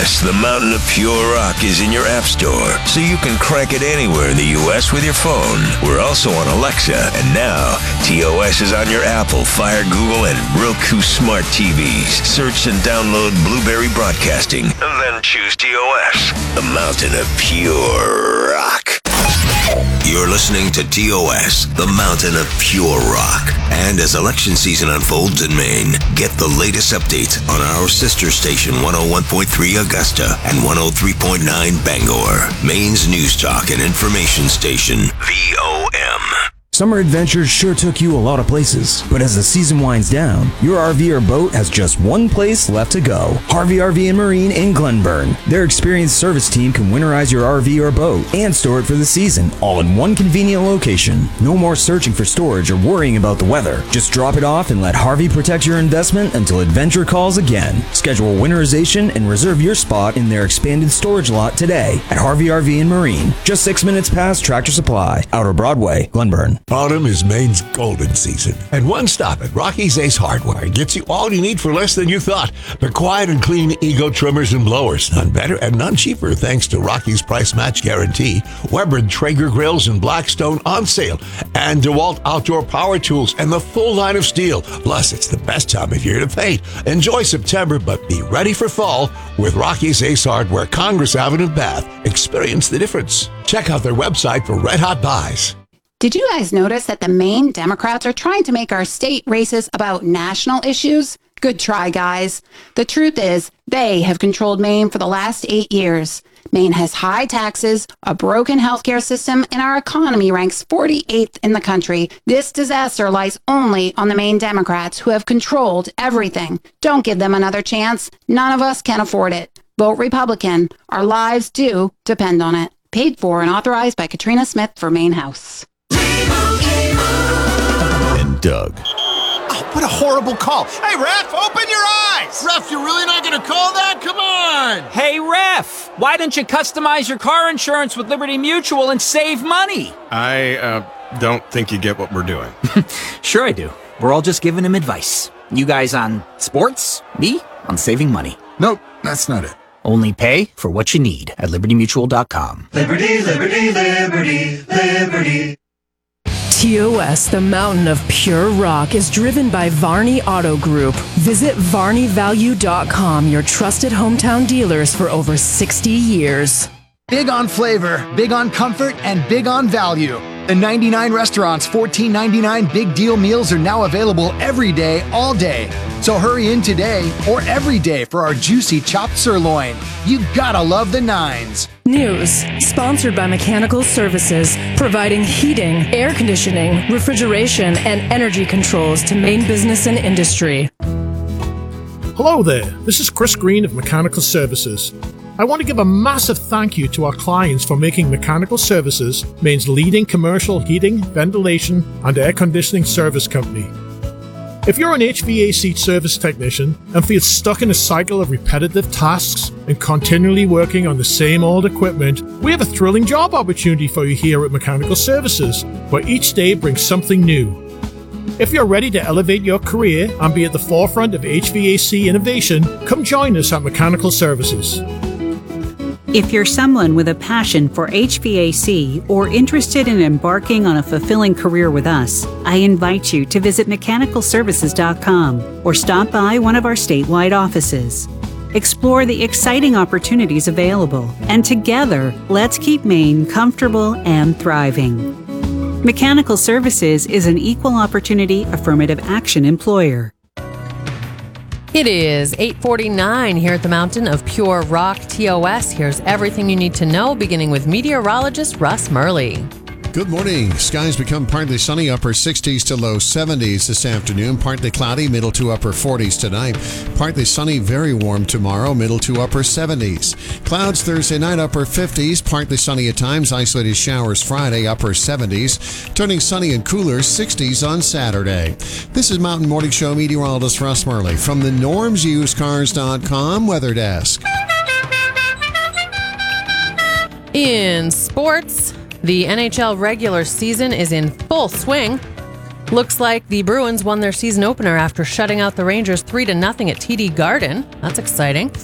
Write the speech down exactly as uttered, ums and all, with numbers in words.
S, the Mountain of Pure Rock, is in your app store, so you can crank it anywhere in the U S with your phone. We're also on Alexa, and now T O S is on your Apple, Fire, Google, and Roku smart T Vs. Search and download Blueberry Broadcasting, and then choose T O S, the Mountain of Pure Rock. You're listening to T O S, the Mountain of Pure Rock. And as election season unfolds in Maine, get the latest updates on our sister station one oh one point three Augusta and one oh three point nine Bangor, Maine's news talk and information station, V O M. Summer adventures sure took you a lot of places, but as the season winds down, your R V or boat has just one place left to go. Harvey R V and Marine in Glenburn. Their experienced service team can winterize your R V or boat and store it for the season, all in one convenient location. No more searching for storage or worrying about the weather. Just drop it off and let Harvey protect your investment until adventure calls again. Schedule winterization and reserve your spot in their expanded storage lot today at Harvey R V and Marine. Just six minutes past Tractor Supply, Outer Broadway, Glenburn. Autumn is Maine's golden season, and one stop at Rocky's Ace Hardware gets you all you need for less than you thought. The quiet and clean Ego trimmers and blowers, none better and none cheaper thanks to Rocky's price match guarantee. Weber and Traeger grills and Blackstone on sale, and DeWalt outdoor power tools and the full line of steel. Plus, it's the best time of year to paint. Enjoy September, but be ready for fall with Rocky's Ace Hardware, Congress Avenue, Bath. Experience the difference. Check out their website for red hot buys. Did you guys notice that the Maine Democrats are trying to make our state races about national issues? Good try, guys. The truth is, they have controlled Maine for the last eight years. Maine has high taxes, a broken healthcare system, and our economy ranks forty-eighth in the country. This disaster lies only on the Maine Democrats, who have controlled everything. Don't give them another chance. None of us can afford it. Vote Republican. Our lives do depend on it. Paid for and authorized by Katrina Smith for Maine House. And Doug. Oh, what a horrible call. Hey, Ref, open your eyes. Ref, you're really not going to call that? Come on. Hey, Ref, why don't you customize your car insurance with Liberty Mutual and save money? I uh, don't think you get what we're doing. Sure I do. We're all just giving him advice. You guys on sports, me on saving money. Nope, that's not it. Only pay for what you need at liberty mutual dot com. Liberty, liberty, liberty, liberty. T O S, the Mountain of Pure Rock, is driven by Varney Auto Group. Visit varney value dot com, your trusted hometown dealers for over sixty years. Big on flavor, big on comfort, and big on value. The ninety-nine Restaurant's fourteen ninety-nine Big Deal Meals are now available every day, all day. So hurry in today or every day for our juicy chopped sirloin. You gotta love the nines. News, sponsored by Mechanical Services, providing heating, air conditioning, refrigeration, and energy controls to Maine business and industry. Hello there, this is Chris Green of Mechanical Services. I want to give a massive thank you to our clients for making Mechanical Services Maine's leading commercial heating, ventilation, and air conditioning service company. If you're an H V A C service technician and feel stuck in a cycle of repetitive tasks and continually working on the same old equipment, we have a thrilling job opportunity for you here at Mechanical Services, where each day brings something new. If you're ready to elevate your career and be at the forefront of H V A C innovation, come join us at Mechanical Services. If you're someone with a passion for H V A C or interested in embarking on a fulfilling career with us, I invite you to visit mechanical services dot com or stop by one of our statewide offices. Explore the exciting opportunities available, and together, let's keep Maine comfortable and thriving. Mechanical Services is an equal opportunity affirmative action employer. It is eight forty-nine here at the Mountain of Pure Rock, T O S. Here's everything you need to know, beginning with meteorologist Russ Murley. Good morning. Skies become partly sunny, upper sixties to low seventies this afternoon. Partly cloudy, middle to upper forties tonight. Partly sunny, very warm tomorrow, middle to upper seventies. Clouds Thursday night, upper fifties. Partly sunny at times, isolated showers Friday, upper seventies. Turning sunny and cooler, sixties on Saturday. This is Mountain Morning Show meteorologist Russ Murley from the norms used cars dot com Weather Desk. In sports, the N H L regular season is in full swing. Looks like the Bruins won their season opener after shutting out the Rangers three to nothing at T D Garden. That's exciting.